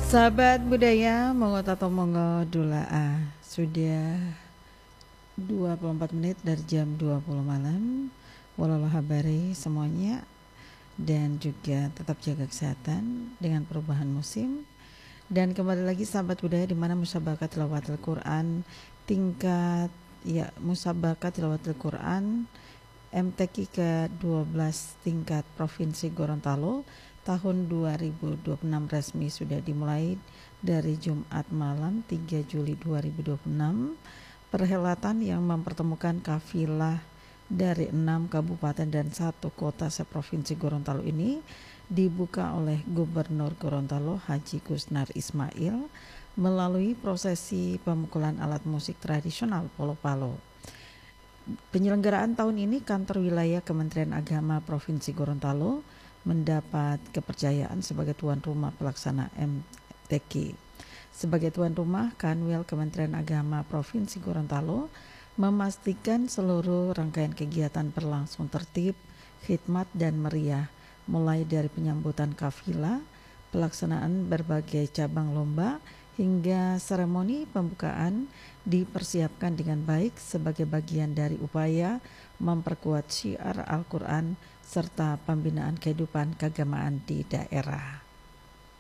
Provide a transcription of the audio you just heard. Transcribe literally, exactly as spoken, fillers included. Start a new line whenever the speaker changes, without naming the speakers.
Sahabat budaya, mongo tato mongo dula'a. Sudah dua puluh empat menit dari jam dua puluh malam. Walau habari semuanya, dan juga tetap jaga kesehatan dengan perubahan musim. Dan kembali lagi sahabat budaya, di mana musabaqah tilawatil Quran tingkat ya musabaqah tilawatil Quran M T Q ke dua belas tingkat Provinsi Gorontalo tahun dua ribu dua puluh enam resmi sudah dimulai dari Jumat malam tiga Juli dua ribu dua puluh enam. Perhelatan yang mempertemukan kafilah dari enam kabupaten dan satu kota seprovinsi Gorontalo ini dibuka oleh Gubernur Gorontalo Haji Kusnar Ismail melalui prosesi pemukulan alat musik tradisional Polo-Palo. Penyelenggaraan tahun ini kantor wilayah Kementerian Agama Provinsi Gorontalo mendapat kepercayaan sebagai tuan rumah pelaksana M T Q. Sebagai tuan rumah, Kanwil Kementerian Agama Provinsi Gorontalo memastikan seluruh rangkaian kegiatan berlangsung tertib, khidmat dan meriah, mulai dari penyambutan kafilah, pelaksanaan berbagai cabang lomba, hingga seremoni pembukaan dipersiapkan dengan baik sebagai bagian dari upaya memperkuat syiar Al-Quran serta pembinaan kehidupan keagamaan di daerah.